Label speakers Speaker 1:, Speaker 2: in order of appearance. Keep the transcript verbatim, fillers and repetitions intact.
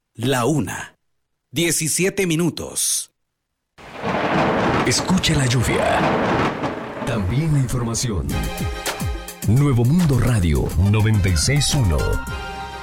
Speaker 1: La una. diecisiete minutos.
Speaker 2: Escucha la lluvia. También la información. Nuevo Mundo Radio noventa y seis punto uno.